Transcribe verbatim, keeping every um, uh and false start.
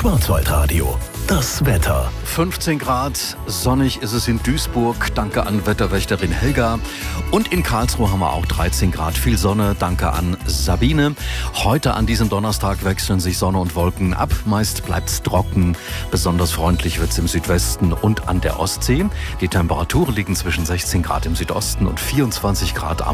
Schwarzwaldradio. Das Wetter. fünfzehn Grad, sonnig ist es in Duisburg, danke an Wetterwächterin Helga. Und in Karlsruhe haben wir auch dreizehn Grad, viel Sonne, danke an Sabine. Heute an diesem Donnerstag wechseln sich Sonne und Wolken ab, meist bleibt's trocken. Besonders freundlich wird's im Südwesten und an der Ostsee. Die Temperaturen liegen zwischen sechzehn Grad im Südosten und vierundzwanzig Grad am